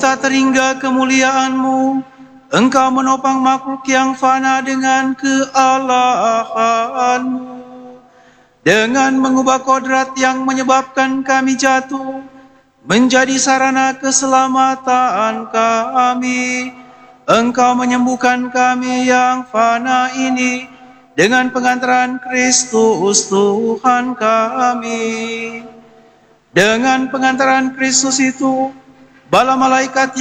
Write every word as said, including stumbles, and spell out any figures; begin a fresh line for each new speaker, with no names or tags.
terhingga kemuliaan-Mu. Engkau menopang makhluk yang fana dengan kealahan-Mu. Dengan mengubah kodrat yang menyebabkan kami jatuh menjadi sarana keselamatan kami, Engkau menyembuhkan kami yang fana ini dengan pengantaran Kristus Tuhan kami. Dengan pengantaran Kristus itu, bala malaikat